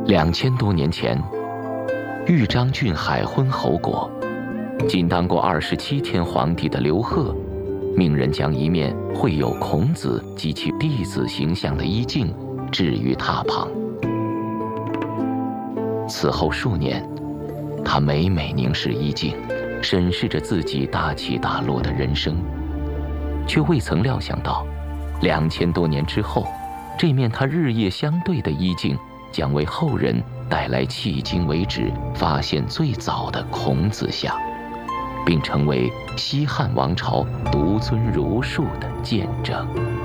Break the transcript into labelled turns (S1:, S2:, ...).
S1: 2000多年前，豫章郡海昏侯国，仅当过27天皇帝的刘贺，命人将一面绘有孔子及其弟子形象的衣镜置于榻旁。此后数年，他每每凝视衣镜，审视着自己大起大落的人生，却未曾料想到，2000多年之后，这面他日夜相对的衣镜将为后人带来迄今为止发现最早的孔子像，并成为西汉王朝独尊儒术的见证。